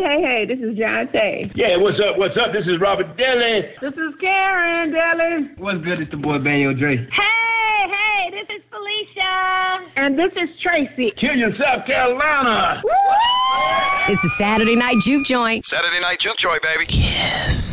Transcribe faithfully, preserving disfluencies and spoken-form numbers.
hey, hey, this is John Tay. Yeah, what's up, what's up? This is Robert Dillon. This is Karen Dillon. What's good? It's the boy Banyo Dre. Hey, hey, this is Felicia. And this is Tracy. Killian, South Carolina. Woo! It's a Saturday Night Juke Joint. Saturday Night Juke Joint, baby. Yes.